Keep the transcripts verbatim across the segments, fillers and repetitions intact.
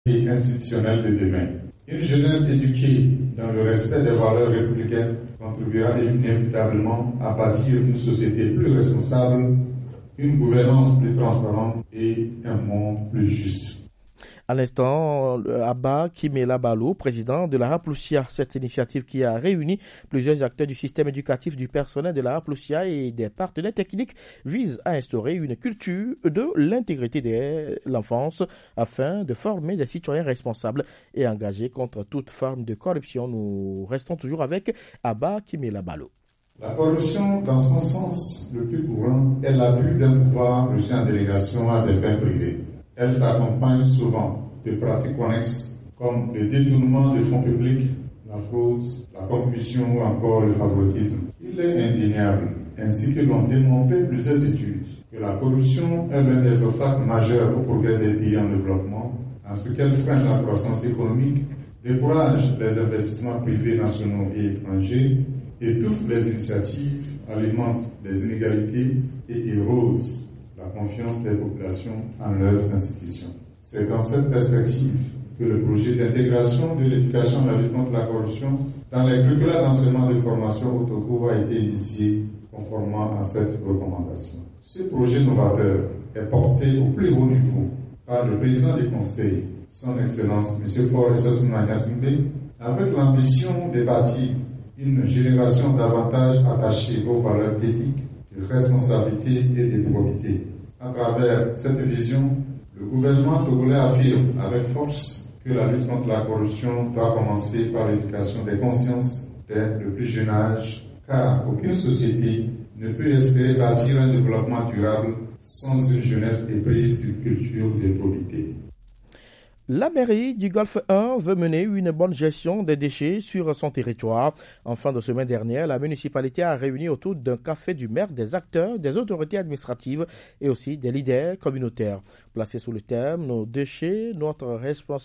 et institutionnelle de demain. Une jeunesse éduquée dans le respect des valeurs républicaines contribuera inévitablement à bâtir une société plus responsable, une gouvernance plus transparente et un monde plus juste. À l'instant, Abba Kimela Balou, président de la Raplousia, cette initiative qui a réuni plusieurs acteurs du système éducatif, du personnel de la Raplousia et des partenaires techniques, vise à instaurer une culture de l'intégrité de l'enfance afin de former des citoyens responsables et engagés contre toute forme de corruption. Nous restons toujours avec Abba Kimela Balou. La corruption, dans son sens le plus courant, est l'abus d'un pouvoir reçu en délégation à des fins privées. Elle s'accompagne souvent de pratiques connexes comme le détournement de fonds publics, la fraude, la corruption ou encore le favoritisme. Il est indéniable, ainsi que l'ont démontré plusieurs études, que la corruption est l'un des obstacles majeurs au progrès des pays en développement, en ce qu'elle freine la croissance économique, décourage les investissements privés nationaux et étrangers, étouffe les initiatives, alimente les inégalités et érode la confiance des populations en leurs institutions. C'est dans cette perspective que le projet d'intégration de l'éducation à la lutte contre la corruption dans les curricula d'enseignement de formation au Togo a été initié conformément à cette recommandation. Ce projet novateur est porté au plus haut niveau par le président du Conseil, son Excellence M. Forest Simbe, avec l'ambition de bâtir une génération davantage attachée aux valeurs d'éthique, de responsabilité et de probité. À travers cette vision, le gouvernement togolais affirme avec force que la lutte contre la corruption doit commencer par l'éducation des consciences dès le plus jeune âge, car aucune société ne peut espérer bâtir un développement durable sans une jeunesse éprise d'une culture de probité. La mairie du Golfe un veut mener une bonne gestion des déchets sur son territoire. En fin de semaine dernière, la municipalité a réuni autour d'un café du maire des acteurs, des autorités administratives et aussi des leaders communautaires. Placée sous le thème « Nos déchets, notre responsabilité »,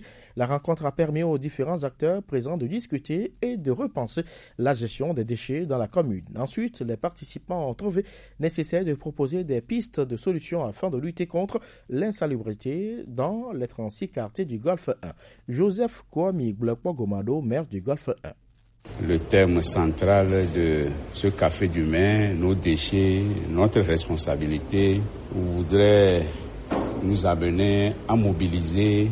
la rencontre a permis aux différents acteurs présents de discuter et de repenser la gestion des déchets dans la commune. Ensuite, les participants ont trouvé nécessaire de proposer des pistes de solutions afin de lutter contre l'insalubrité dans les trente-six quartiers du Golfe un. Joseph Kwame Gomado, maire du Golfe un. Le thème central de ce café du maire, nos déchets, notre responsabilité, voudrait nous amener à mobiliser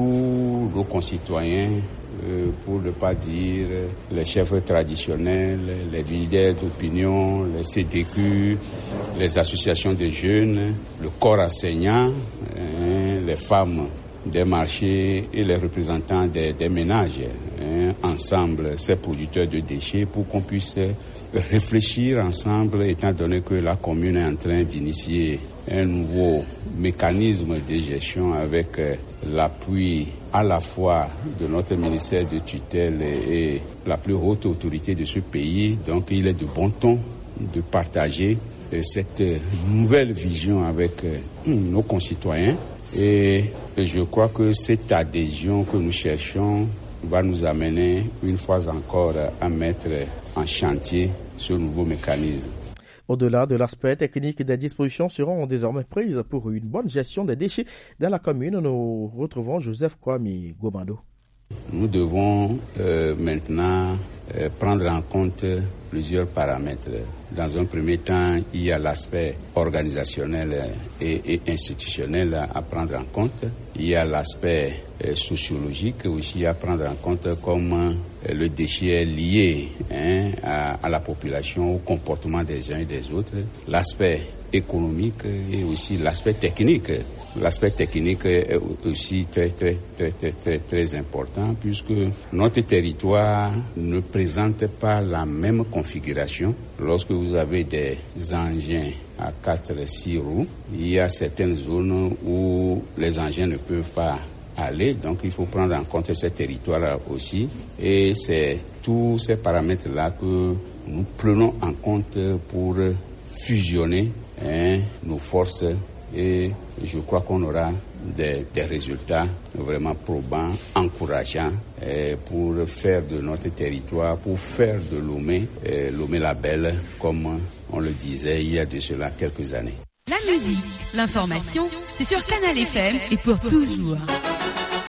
tous nos concitoyens, euh, pour ne pas dire les chefs traditionnels, les leaders d'opinion, les C D Q, les associations de jeunes, le corps enseignant, hein, les femmes des marchés et les représentants des, des ménages, hein, ensemble, ces producteurs de déchets, pour qu'on puisse réfléchir ensemble, étant donné que la commune est en train d'initier un nouveau mécanisme de gestion avec l'appui à la fois de notre ministère de tutelle et, et la plus haute autorité de ce pays. Donc il est de bon ton de partager cette nouvelle vision avec nos concitoyens. Et je crois que cette adhésion que nous cherchons va nous amener une fois encore à mettre en chantier ce nouveau mécanisme. Au-delà de l'aspect technique, des dispositions seront désormais prises pour une bonne gestion des déchets dans la commune. Nous retrouvons Joseph Kwame Gomado. Nous devons euh, maintenant euh, prendre en compte plusieurs paramètres. Dans un premier temps, il y a l'aspect organisationnel et, et institutionnel à prendre en compte. Il y a l'aspect euh, sociologique aussi à prendre en compte, comme euh, le déchet est lié hein, à, à la population, au comportement des uns et des autres. L'aspect économique et aussi l'aspect technique. L'aspect technique est aussi très, très, très, très, très, très important puisque notre territoire ne présente pas la même configuration. Lorsque vous avez des engins à quatre, six roues, il y a certaines zones où les engins ne peuvent pas aller, donc il faut prendre en compte ces territoires aussi. Et c'est tous ces paramètres-là que nous prenons en compte pour fusionner hein, nos forces. Et je crois qu'on aura des, des résultats vraiment probants, encourageants eh, pour faire de notre territoire, pour faire de Lomé, eh, Lomé la Belle, comme on le disait il y a de cela quelques années. La musique, l'information, c'est sur Canal F M et pour toujours.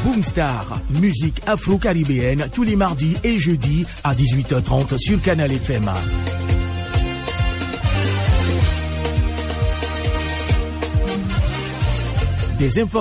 Boomstar, musique afro-caribéenne tous les mardis et jeudis à dix-huit heures trente sur Canal F M. Des infos